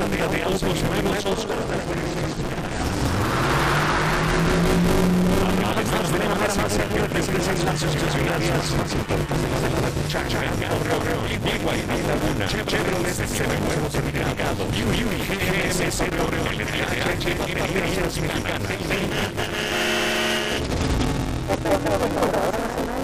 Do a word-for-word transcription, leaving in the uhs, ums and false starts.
de autos nuevos. Además de la farmacia que ofrece las asociaciones más importantes, Chacha, Correo, Iguay, Laguna, Chevrolet, nuevo certificado, Yui, G M S, Correo, L T H, Ingeniería Civil,